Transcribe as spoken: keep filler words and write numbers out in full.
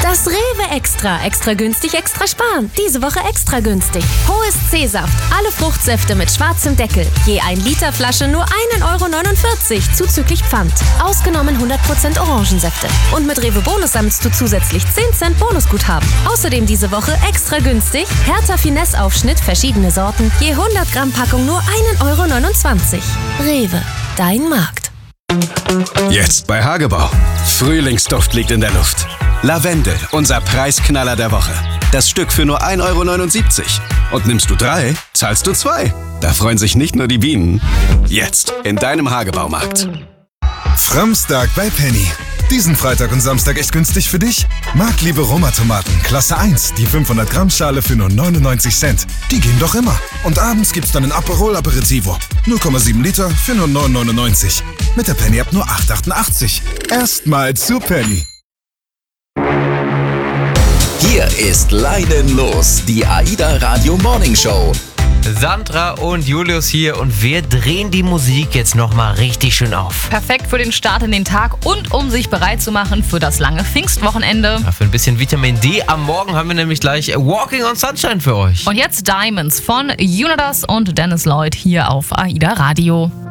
Das Rewe Extra. Extra günstig, extra sparen. Diese Woche extra günstig. Hohes C-Saft. Alle Fruchtsäfte mit schwarzem Deckel. Je ein Liter Flasche nur ein Euro neunundvierzig zuzüglich Pfand. Ausgenommen hundert Prozent Orangensäfte. Und mit Rewe Bonus sammelst du zusätzlich zehn Cent Bonusguthaben. Außerdem diese Woche extra günstig. Hertha Finesse Aufschnitt, verschiedene Sorten. Je hundert Gramm Packung nur ein Euro neunundzwanzig. Rewe. Dein Markt. Jetzt bei Hagebau. Frühlingsduft liegt in der Luft. Lavendel, unser Preisknaller der Woche. Das Stück für nur ein Euro neunundsiebzig. Und nimmst du drei, zahlst du zwei. Da freuen sich nicht nur die Bienen. Jetzt in deinem Hagebaumarkt. Framstag bei Penny. Diesen Freitag und Samstag echt günstig für dich? Marktliebe Roma-Tomaten, Klasse eins, die fünfhundert Gramm Schale für nur neunundneunzig Cent. Die gehen doch immer. Und abends gibt's dann ein Aperol Aperitivo. null Komma sieben Liter für nur neun neunundneunzig. Mit der Penny-App nur acht achtundachtzig. Erstmal zu Penny. Hier ist Leinen los, die AIDA Radio Morning Show. Sandra und Julius hier und wir drehen die Musik jetzt nochmal richtig schön auf. Perfekt für den Start in den Tag und um sich bereit zu machen für das lange Pfingstwochenende. Ja, für ein bisschen Vitamin D am Morgen haben wir nämlich gleich Walking on Sunshine für euch. Und jetzt Diamonds von Unidas und Dennis Lloyd hier auf AIDA Radio.